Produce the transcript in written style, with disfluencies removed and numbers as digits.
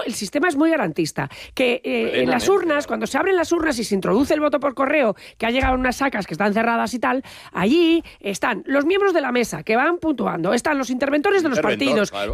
el sistema es muy garantista. Que en las urnas, cuando se abren las urnas y se introduce el voto por correo, que ha llegado en unas sacas que están cerradas y tal, allí están los miembros de la mesa que van puntuando, están los interventores de los partidos,